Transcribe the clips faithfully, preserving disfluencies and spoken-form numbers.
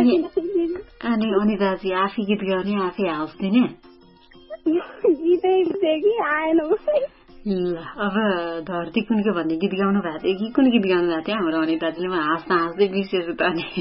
अनि अनिताजी आफै गीत गाउने आफै हाउस दिने ल अब धरती कुनको भन्ने गीत गाउनु भएको थियो कि कुन गीत गाउनु भएको थियो हाम्रो अनिताजीले म हाँस्दा हाँस्दै बिर्सेछु त नि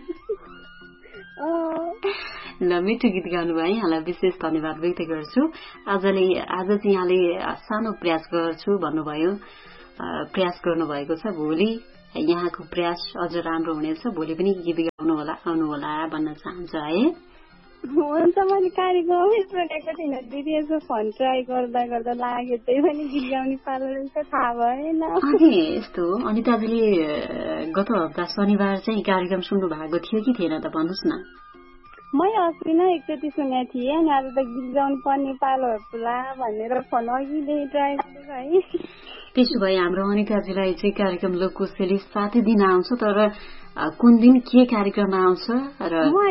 ल मिठो गीत गाउनुभयो यहाँलाई विशेष धन्यवाद व्यक्त गर्छु। आजले आज चाहिँ यहाँले सानो प्रयास गर्छु भन्नुभयो, प्रयास गर्नुभएको छ। भोलि यहाँको प्रयास अझ राम्रो हुनेछ, भोलि पनि गीत गाउनु होला आउनु होला भन्न चाहन्छु है। हुन्छ, मैले कार्यक्रमै सोधेको थिइनँ दिदी, यसो फोन ट्राई गर्दा गर्दा लाग्यो त्यही पनि गीत गाउने पालो रहेछ थाहा भएन। अनि यस्तो अनिताजीले गत हप्ता शनिबार चाहिँ कार्यक्रम सुन्नु भएको थियो कि थिएन त भन्नुहोस् न। मैले अस्ति नै एकचोटि सुनेको थिएँ अनि अब त गीत गाउनु पर्ने पालो होला भनेर फोन अघिदेखि ट्राई गरेको है। त्यसो भए हाम्रो अनिताजीलाई चाहिँ कार्यक्रम लोककोशेली सातै दिन आउँछ, तर कुन दिन के कार्यक्रम आउँछ र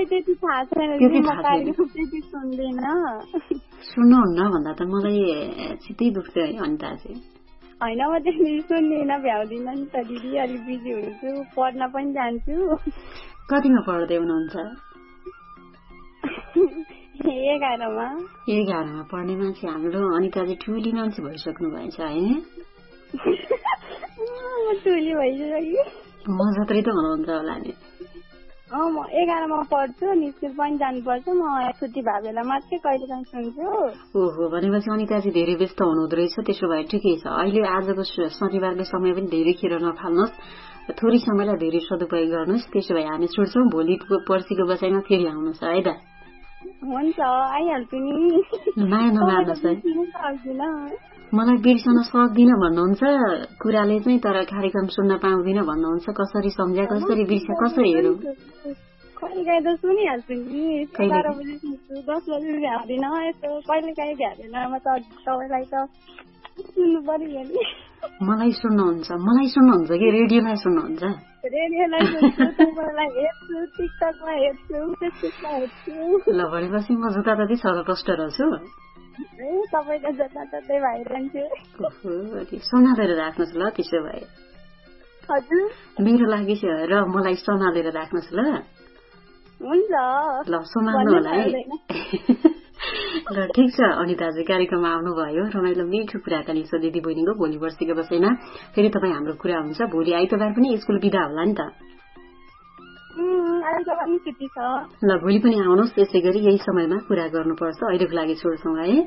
सुन्नुहुन्न भन्दा त मलाई चित्तै दुख्छ है अनिताजी। होइन, म त्यहाँनिर सुन्दिनँ, भ्याउँदिनँ नि त दिदी, अलिक बिजी हुन्छु, पढ्न पनि जान्छु। कतिमा पढ्दै हुनुहुन्छ? एघारमा। एघारमा पढ्ने मान्छे हाम्रो अनिताजी ठुली मान्छे भइसक्नु भएछ होइन? म ठुली भइसक्यो। म जत्रै त हुनुहुन्छ होला नि। अँ, म एघारमा पढ्छु अनि स्कुल पनि जानुपर्छ, म छुट्टी भए बेला मात्रै कहिले काहीँ सुन्छु। ओहो, भनेपछि अनिताजी धेरै व्यस्त हुनुहुँदो रहेछ। त्यसो भए ठिकै छ, अहिले आजको शनिबारको समय पनि धेरै खेर नफाल्नुहोस्, थोरै समयलाई धेरै सदुपयोग गर्नुहोस्। त्यसो भए हामी छुट्छौँ, भोलि पर्सिको बसाइमा फेरि आउनुहोस् है त। हुन्छ, आइहाल्छु नि। माया नमार्नुहोस् है। मलाई बिर्सन सक्दिनँ भन्नुहुन्छ कुराले चाहिँ, तर कार्यक्रम सुन्न पाउँदिनँ भन्नुहुन्छ। कसरी सम्झ्या, कसरी बिर्स्या, कसरी हेरौँ? कहिले काहीँ त सुनिहाल्छु नि, बाह्र बजी सुन्छु, दस बजी भ्याउँदिन, यस्तो कहिले काहीँ भ्याउँदिन। म त तपाईँलाई त सुन्नु पर्यो नि। मलाई सुन्नुहुन्छ? मलाई सुन्नुहुन्छ कि रेडियोलाई सुन्नुहुन्छ? रेडियोलाई सुन्छु, तपाईँलाई हेर्छु, टिकटकमा हेर्छु, फेसबुकमा हेर्छु। ल भनेपछि म जता ततै सर्वप्रष्ट रहेछु। ए तपाईँको जता ततै भइरहन्छु। सम्हालेर राख्नुहोस् ल। त्यसो भए हजुर, मेरो लागि र मलाई सम्हालेर राख्नुहोस् ल। हुन्छ, ल सम्हाल्नु होला है। ल ठिक छ अनिताजी, कार्यक्रममा आउनुभयो, रमाइलो मिठो कुराकानी छ दिदी बहिनीको। भोलि पर्सिको बसाइमा फेरि तपाईँ हाम्रो कुरा हुन्छ। भोलि आइतबार पनि स्कुल बिदा होला नि त? ल भोलि पनि आउनुहोस्, यसै गरी यही समयमा कुरा गर्नुपर्छ। अहिलेको लागि छोड्छौँ है।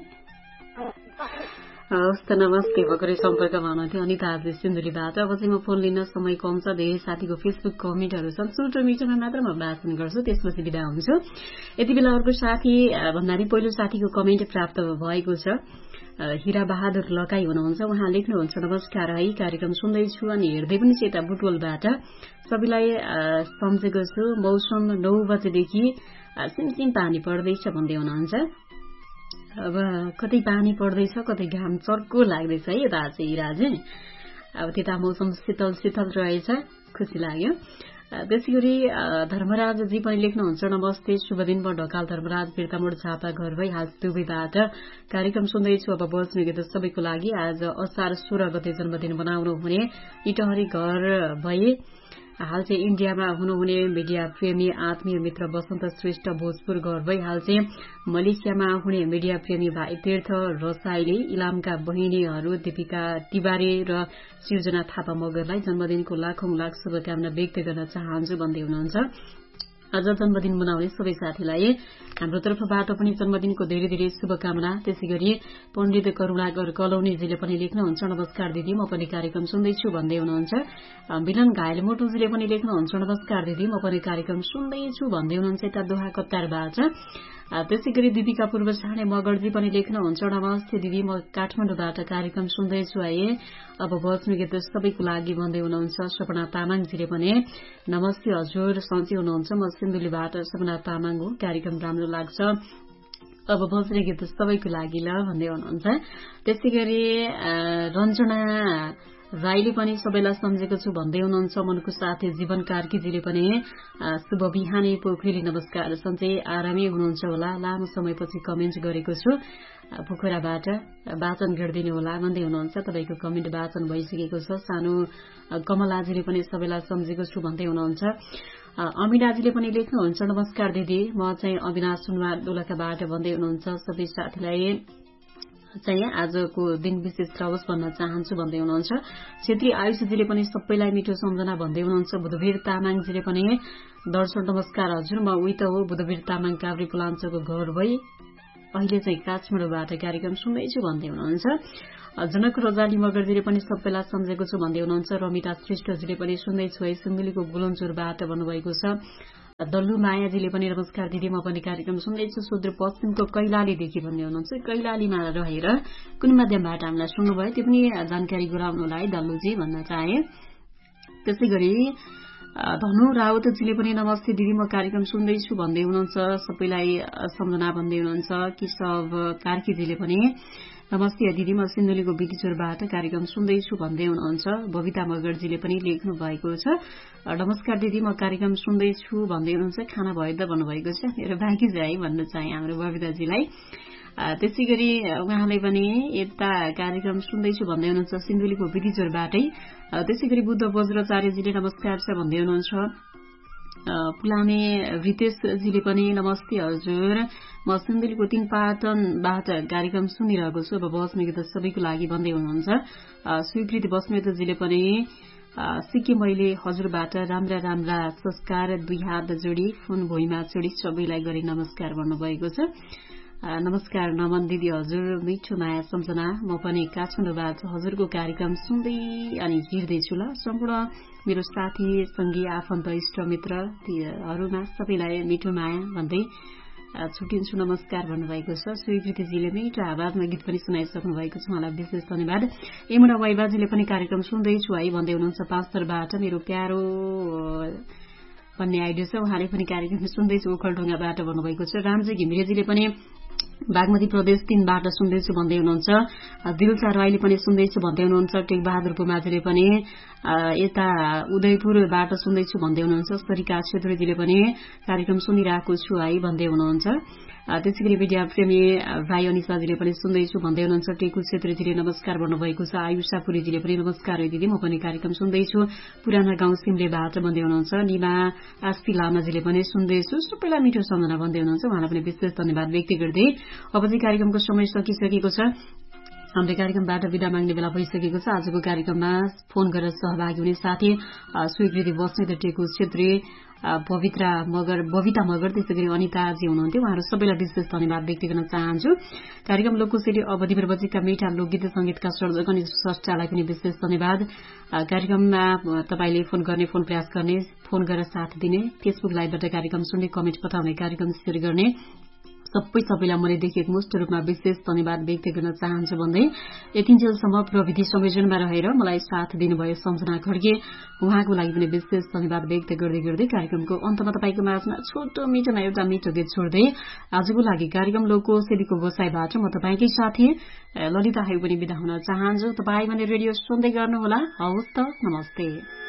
हवस् त, नमस्ते। भर्खरै सम्पर्कमा हुनुहुन्थ्यो अनिताजी सिन्धुलीबाट। अब चाहिँ म फोन लिन समय कम छ, धेरै साथीको फेसबुक कमेन्टहरू छन्, छोटो मिटोमा मात्र म वाचन गर्छु, त्यसपछि बिदा हुन्छु। यति बेला अर्को साथी भन्नाले पहिलो साथीको कमेन्ट प्राप्त भएको छ। हिरा बहादुर लकाई हुनुहुन्छ, उहाँ लेख्नुहुन्छ, नमस्कार है, कार्यक्रम सुन्दैछु अनि हेर्दै पनि छु यता बुटवलबाट। सबैलाई सम्झेको छु, मौसम नौ बजेदेखि सिमसिम पानी पर्दैछ भन्दै हुनुहुन्छ। अब कतै पानी पर्दैछ, कतै घाम चर्को लाग्दैछ है यता चाहिँ हिराजी। अब त्यता मौसम शीतल शीतल रहेछ, खुसी लाग्यो। त्यसै गरी धर्मराजजी पनि लेख्नुहुन्छ, नमस्ते, शुभ दिन, म ढकाल धर्मराज, बिर्तामोड झापा घर भई हाल दुबईबाट कार्यक्रम सुन्दैछु। अब बज्ने गीत सबैको लागि। आज असार सोह्र गते जन्मदिन मनाउनु हुने इटहरी घर भई हाल चाहिँ इन्डियामा हुनुहुने मिडिया प्रेमी आत्मीय मित्र वसन्त श्रेष्ठ भोजपुर घर भई हाल चाहिँ मलेसियामा हुने मिडिया प्रेमी भाइ तीर्थ रसाईले, इलामका बहिनीहरू दीपिका तिवारी र सृजना थापा मगरलाई जन्मदिनको लाखौं लाख शुभकामना व्यक्त गर्न चाहन्छु भन्दै हुनुहुन्छ। आज जन्मदिन मनाउने सबै साथीलाई हाम्रो तर्फबाट पनि जन्मदिनको धेरै धेरै शुभकामना। त्यसै गरी पण्डित करुणाकर कलौनीजीले पनि लेख्नुहुन्छ, नमस्कार दिदी, म पनि कार्यक्रम सुन्दैछु भन्दै हुनुहुन्छ। मिलन घायल मोटुजीले पनि लेख्नुहुन्छ, नमस्कार दिदी, म पनि कार्यक्रम सुन्दैछु भन्दै हुनुहुन्छ यता दोहा कतारबाट। त्यसै गरी दिपिका पूर्व साने मगरजी पनि लेख्नुहुन्छ, नमस्ते दिदी, म काठमाडौँबाट कार्यक्रम सुन्दैछु है, अब बज्ने गीत सबैको लागि भन्दै हुनुहुन्छ। सपना तामाङजीले पनि नमस्ते हजुर, सन्चै हुनुहुन्छ, म सिन्धुलीबाट सपना तामाङ हो, कार्यक्रम राम्रो लाग्छ, अब बज्ने गीत सबैको लागि ल भन्दै हुनुहुन्छ। त्यसै गरी रञ्जना राईले पनि सबैलाई सम्झेको छु भन्दै हुनुहुन्छ। मनको साथी जीवन कार्कीजीले पनि शुभ बिहानी पोखरेली नमस्कार, सन्चै आरामै हुनुहुन्छ होला, लामो समयपछि कमेन्ट गरेको छु, पोखराबाट वाचन गरिदिनु होला भन्दै हुनुहुन्छ। तपाईँको कमेन्ट वाचन भइसकेको छ। सानो कमलाजीले पनि सबैलाई सम्झेको छु भन्दै हुनुहुन्छ। अमिनाजीले पनि लेख्नुहुन्छ, नमस्कार दिदी, म चाहिँ अविनाश सुनवार दोलखाबाट भन्दै हुनुहुन्छ। सबै साथीलाई चाहिँ आजको दिन विशेष रहोस् भन्न चाहन्छु भन्दै हुनुहुन्छ। क्षेत्री आयुषजीले पनि सबैलाई मिठो सम्झना भन्दै हुनुहुन्छ। बुधवीर तामाङजीले पनि दर्शन नमस्कार हजुर, म उही त हो बुधवीर तामाङ काभ्रे पुलाञ्चोको घर भई अहिले चाहिँ काठमाडौँबाट कार्यक्रम सुन्दैछु भन्दै हुनुहुन्छ। जनक रजाली मगरजीले पनि सबैलाई सम्झेको छु भन्दै हुनुहुन्छ। रमिता श्रेष्ठजीले पनि सुन्दैछु है सिन्धुलीको बुलन्चोरबाट भन्नुभएको छ। दल्लु मायाजीले पनि नमस्कार दिदी, म पनि कार्यक्रम सुन्दैछु सुदूरपश्चिमको कैलालीदेखि भन्दै हुनुहुन्छ। कैलालीमा रहेर कुन माध्यमबाट हामीलाई सुन्नुभयो त्यो पनि जानकारी गराउनु होला है दल्लुजी भन्न चाहे। त्यसै गरी धनु राउतजीले पनि नमस्ते दिदी, म कार्यक्रम सुन्दैछु भन्दै हुनुहुन्छ। सबैलाई सम्झना भन्दै हुनुहुन्छ। केशव कार्कीजीले पनि नमस्ते दिदी, म सिन्धुलीको बितिचोरबाट कार्यक्रम सुन्दैछु भन्दै हुनुहुन्छ। बबिता मगरजीले पनि लेख्नु भएको छ, नमस्कार दिदी, म कार्यक्रम सुन्दैछु भन्दै हुनुहुन्छ। खाना भयो त भन्नुभएको छ, मेरो बाँकी छ है भन्न चाहे हाम्रो बबिताजीलाई। त्यसै गरी उहाँले पनि यता कार्यक्रम सुन्दैछु भन्दै हुनुहुन्छ सिन्धुलीको बितिचोरबाटै। त्यसै गरी बुद्ध वज्राचार्यजीले नमस्कार छ भन्दै हुनुहुन्छ। पुलामे रितेशजीले पनि नमस्ते हजुर, म सिन्धुलीको तीन पाटनबाट कार्यक्रम सुनिरहेको छु, अब बस्नेको त सबैको लागि भन्दै हुनुहुन्छ। स्वीकृति बस्नेतजीले पनि सिके मैले हजुरबाट राम्रा राम्रा संस्कार दुई हात जोडी फोन भुइँमा चोडी सबैलाई गरी नमस्कार भन्नुभएको छ। नमस्कार नमन दिदी हजुर, मिठो माया सम्झना, म पनि काठमाडौँबाट हजुरको कार्यक्रम सुन्दै अनि हिँड्दैछु ल। सम्पूर्ण मेरो साथी सङ्गी आफन्त इष्टमित्रहरूमा सबैलाई मिठो माया भन्दै छुट्टिन्छु नमस्कार भन्नुभएको छ। स्वीकृतिजीले मिठो आवाजमा गीत पनि सुनाइसक्नु भएको छ, उहाँलाई विशेष धन्यवाद। यमुना वाइबाजीले पनि कार्यक्रम सुन्दैछु है भन्दै हुनुहुन्छ। पाँचतरबाट मेरो प्यारो भन्ने आइडिया छ, उहाँले पनि कार्यक्रम सुन्दैछु ओखलढुङ्गाबाट भन्नुभएको छ। रामजी घिमिरेजीले पनि बागमती प्रदेश तीनबाट सुन्दैछु भन्दै हुनुहुन्छ। दिलसा राईले पनि सुन्दैछु भन्दै हुनुहुन्छ। टेकबहादुर पुमाजीले पनि यता उदयपुरबाट सुन्दैछु भन्दै हुनुहुन्छ। सरिका छेत्रीजीले पनि कार्यक्रम सुनिरहेको छु है भन्दै हुनुहुन्छ। त्यसै गरी विद्या प्रेमी भाइ अनिसाजीले पनि सुन्दैछु भन्दै हुनुहुन्छ। टेकु छेत्रीजीले नमस्कार भन्नुभएको छ। आयुषा पुरीजीले पनि नमस्कार है दिदी, म पनि कार्यक्रम सुन्दैछु पुराना गाउँ सिमलेबाट भन्दै हुनुहुन्छ। निमा आस्पी लामाजीले पनि सुन्दैछु, सबैलाई मिठो सम्झना भन्दै हुनुहुन्छ। उहाँलाई पनि विशेष धन्यवाद व्यक्त गर्दै अब चाहिँ कार्यक्रमको समय सकिसकेको छ। हाम्रो कार्यक्रमबाट विदा माग्ने बेला भइसकेको छ। आजको कार्यक्रममा फोन गरेर सहभागी हुने साथी स्वीकृति बस्नेत, टेकु छेत्री, पवित्रा मगर, बबिता मगर, त्यसै गरी अनिताजी हुनुहुन्थ्यो। उहाँहरू सबैलाई विशेष धन्यवाद व्यक्त गर्न चाहन्छु। कार्यक्रम लोकशैली अवधिभर बजेका मिठा लोकगीत संगीतका सर्जक अनि स्रष्टालाई पनि विशेष धन्यवाद। कार्यक्रममा तपाईँले फोन गर्ने, फोन प्रयास गर्ने, फोन गरेर साथ दिने, फेसबुक लाइभबाट कार्यक्रम सुन्ने, कमेन्ट पठाउने, कार्यक्रम सेयर गर्ने सबै सबैलाई मैले देखेको मुष्ट रूपमा विशेष धन्यवाद व्यक्त गर्न चाहन्छु भन्दै यतिन्जेलसम्म प्रविधि संयोजनमा रहेर मलाई साथ दिनुभयो सम्झना खड्गे, उहाँको लागि पनि विशेष धन्यवाद व्यक्त गर्दै गर्दै कार्यक्रमको अन्तमा तपाईँको माझमा छोटो मिठोमा एउटा मिठो गीत छोड्दै आजको लागि कार्यक्रम लोकशैलीको गोसाईबाट म तपाईँकै साथी ललिता हाई पनि बिदा हुन चाहन्छु। तपाईँ भने रेडियो सुन्दै गर्नुहोला। हवस् त, नमस्ते।